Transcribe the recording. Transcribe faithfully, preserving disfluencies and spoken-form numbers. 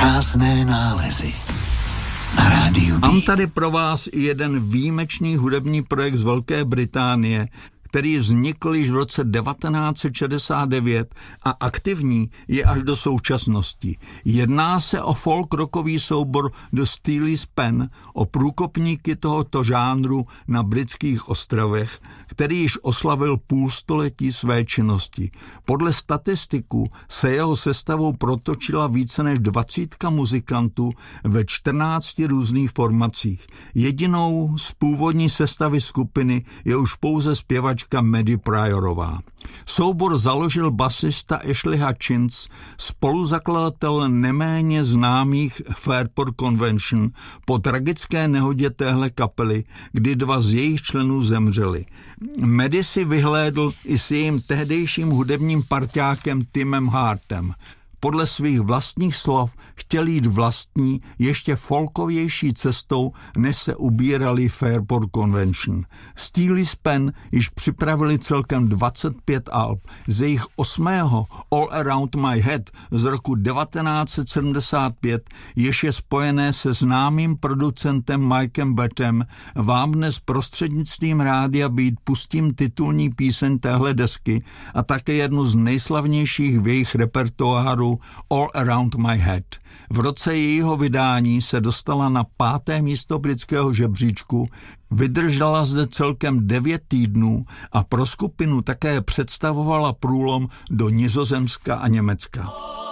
Krásné nálezy na rádiu B. Mám tady pro vás i jeden výjimečný hudební projekt z Velké Británie, který vznikl již v roce devatenáct set šedesát devět a aktivní je až do současnosti. Jedná se o folk rockový soubor The Steely's Pen, o průkopníky tohoto žánru na britských ostrovech, který již oslavil půl století své činnosti. Podle statistiků se jeho sestavou protočila více než dvacítka muzikantů ve čtrnácti různých formacích. Jedinou z původní sestavy skupiny je už pouze zpěvačka Maddie Pryorová. Soubor založil basista Ashley Hutchins, spoluzakladatel neméně známých Fairport Convention, po tragické nehodě téhle kapely, kdy dva z jejich členů zemřeli. Maddie si vyhlédl i s jejím tehdejším hudebním parťákem Timem Hartem. Podle svých vlastních slov chtěl jít vlastní, ještě folkovější cestou, než se ubírali Fairport Convention. Steely's Pen již připravili celkem dvacet pět alb. Z jejich osmého All Around My Head z roku devatenáct set sedmdesát pět, jež je spojené se známým producentem Mikem Bettem, vám dnes prostřednictvím rádia Beat pustím titulní píseň téhle desky a také jednu z nejslavnějších v jejich repertoáru All Around My Head. V roce jejího vydání se dostala na páté místo britského žebříčku, vydržela zde celkem devět týdnů a pro skupinu také představovala průlom do Nizozemska a Německa.